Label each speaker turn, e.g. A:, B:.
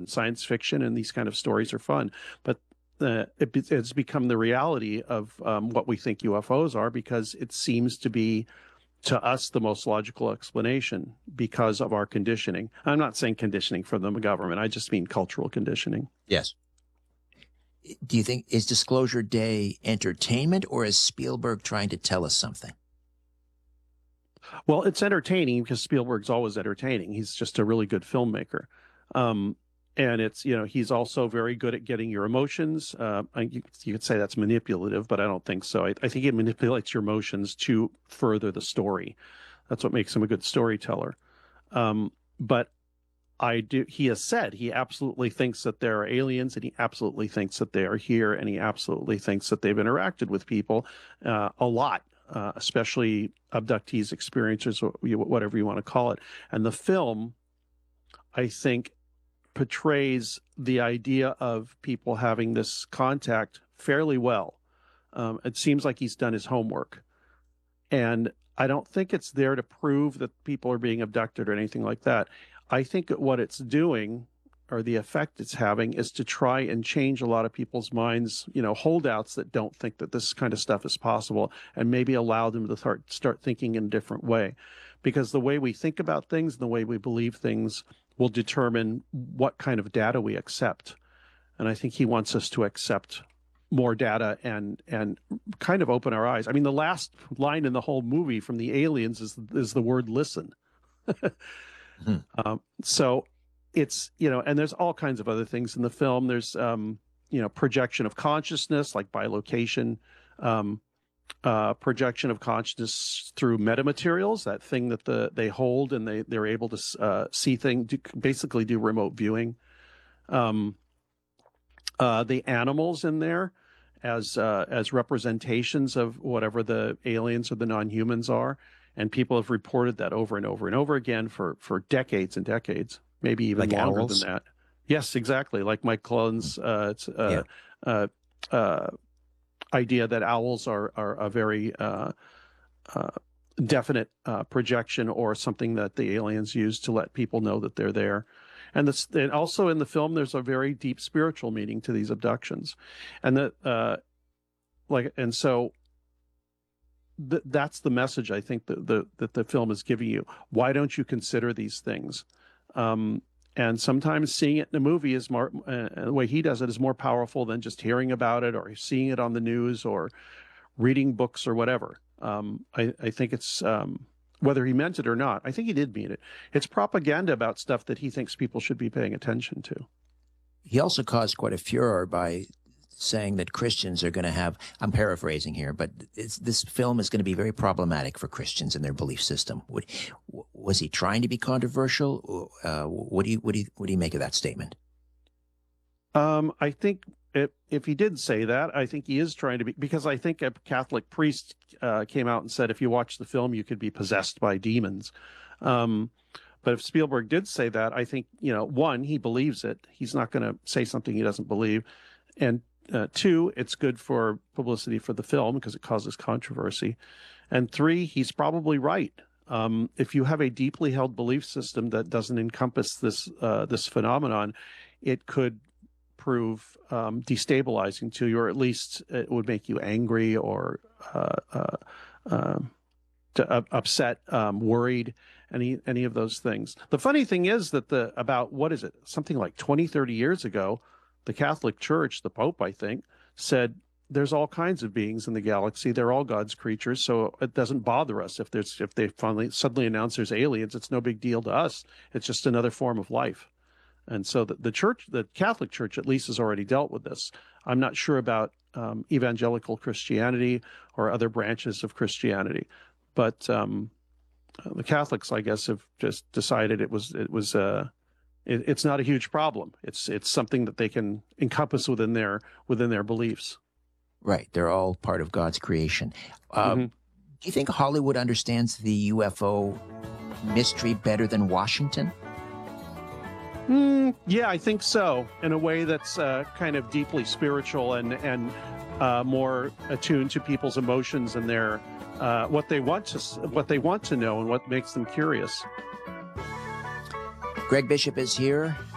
A: fun. Science fiction and these kind of stories are fun, but it's become the reality of what we think UFOs are, because it seems to be, to us, the most logical explanation because of our conditioning. I'm not saying conditioning from the government. I just mean cultural conditioning.
B: Yes. Do you think, is Disclosure Day entertainment, or is Spielberg trying to tell us something?
A: Well, it's entertaining because Spielberg's always entertaining. He's just a really good filmmaker. And it's, he's also very good at getting your emotions. You could say that's manipulative, but I don't think so. I think he manipulates your emotions to further the story. That's what makes him a good storyteller. But he has said he absolutely thinks that there are aliens, and he absolutely thinks that they are here, and he absolutely thinks that they've interacted with people a lot, especially abductees, experiencers, whatever you want to call it. And the film, I think, portrays the idea of people having this contact fairly well. It seems like he's done his homework. And I don't think it's there to prove that people are being abducted or anything like that. I think that what it's doing, or the effect it's having, is to try and change a lot of people's minds, holdouts that don't think that this kind of stuff is possible, and maybe allow them to start thinking in a different way. Because the way we think about things and the way we believe things will determine what kind of data we accept. And I think he wants us to accept more data and kind of open our eyes. I mean, the last line in the whole movie from the aliens is the word "listen." So it's, and there's all kinds of other things in the film. There's, projection of consciousness, like bilocation, projection of consciousness through metamaterials, that thing that they hold, and they're able to see things, basically do remote viewing. The animals in there as representations of whatever the aliens or the non-humans are, and people have reported that over and over and over again for decades and decades, maybe even
B: like
A: longer
B: owls?
A: than that. Yes, exactly. Like Mike Cullen's idea that owls are a very definite projection, or something that the aliens use to let people know that they're there. And also in the film, there's a very deep spiritual meaning to these abductions, and so that's the message I think that the film is giving you. Why don't you consider these things? And sometimes seeing it in a movie is more, the way he does it, is more powerful than just hearing about it or seeing it on the news or reading books or whatever. I think it's, whether he meant it or not, I think he did mean it. It's propaganda about stuff that he thinks people should be paying attention to.
B: He also caused quite a furor by saying that Christians are going to have, I'm paraphrasing here, but this film is going to be very problematic for Christians and their belief system. Was he trying to be controversial? What do you make of that statement?
A: I think if he did say that, I think he is trying to be, because I think a Catholic priest came out and said, if you watch the film, you could be possessed by demons. But if Spielberg did say that, I think, one, he believes it. He's not going to say something he doesn't believe. And two, it's good for publicity for the film because it causes controversy. And three, he's probably right. If you have a deeply held belief system that doesn't encompass this phenomenon, it could prove destabilizing to you, or at least it would make you angry or upset, worried, any of those things. The funny thing is that about, what is it, something like 20, 30 years ago, the Catholic Church, the Pope, I think, said there's all kinds of beings in the galaxy. They're all God's creatures, so it doesn't bother us if they suddenly announce there's aliens. It's no big deal to us. It's just another form of life. And so the Catholic Church at least has already dealt with this. I'm not sure about evangelical Christianity or other branches of Christianity, but the Catholics, I guess, have just decided it's not a huge problem. It's something that they can encompass within their beliefs.
B: Right. They're all part of God's creation. Do you think Hollywood understands the UFO mystery better than Washington?
A: Yeah, I think so. In a way that's kind of deeply spiritual and more attuned to people's emotions and their what they want to know and what makes them curious.
B: Greg Bishop is here.